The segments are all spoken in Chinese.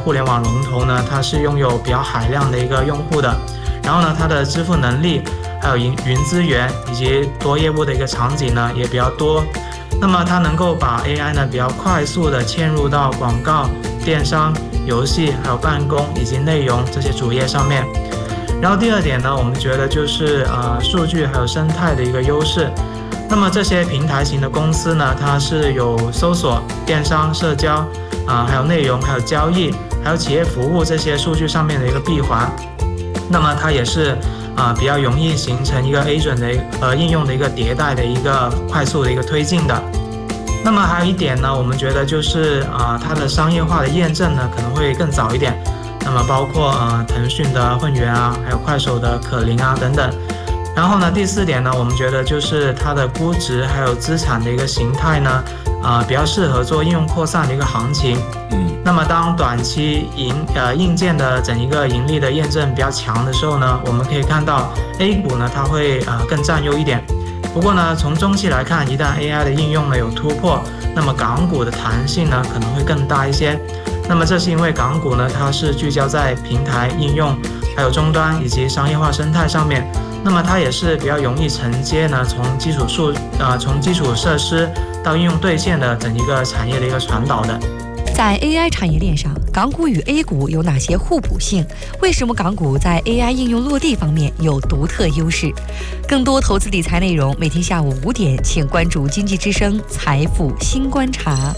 互联网龙头呢，它是拥有比较海量的一个用户的，然后呢，它的支付能力还有云资源以及多业务的一个场景呢也比较多。那么它能够把 AI 呢比较快速的嵌入到广告、电商、游戏还有办公以及内容这些主页上面。然后第二点呢，我们觉得就是数据还有生态的一个优势。那么这些平台型的公司呢，它是有搜索、电商、社交还有内容、还有交易、还有企业服务这些数据上面的一个闭环。那么它也是比较容易形成一个 agent 的应用的一个迭代的一个快速的一个推进的。那么还有一点呢，我们觉得就是它的商业化的验证呢可能会更早一点。那么包括腾讯的混元还有快手的可伶等等。然后呢，第四点呢，我们觉得就是它的估值还有资产的一个形态呢，比较适合做应用扩散的一个行情。那么当短期硬件的整一个盈利的验证比较强的时候呢，我们可以看到 A 股呢它会更占优一点。不过呢，从中期来看，一旦 AI 的应用呢有突破，那么港股的弹性呢可能会更大一些。那么这是因为港股呢它是聚焦在平台应用还有终端以及商业化生态上面。那么它也是比较容易承接呢，从基础设施到应用兑现的整一个产业的一个传导的。 在 AI 产业链上，港股与 A 股有哪些互补性？为什么港股在 AI 应用落地方面有独特优势？更多投资理财内容，每天下午5点，请关注经济之声财富新观察。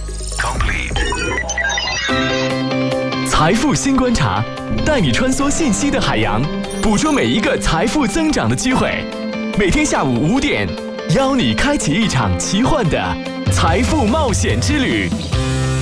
财富新观察，带你穿梭信息的海洋，捕捉每一个财富增长的机会。每天下午5点，邀你开启一场奇幻的财富冒险之旅。